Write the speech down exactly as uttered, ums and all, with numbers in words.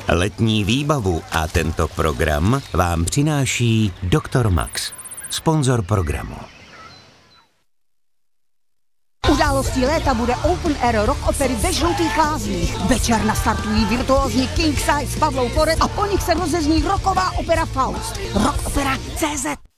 Letní výbavu a tento program vám přináší doktor Max, sponzor programu. Událostí léta bude Open Air rock opery ve Žlutých lázních. Večer nastartují virtuózní King Size s Pavlou Koret a po nich se rozezní rocková opera Faust. Rock opera tečka cé zet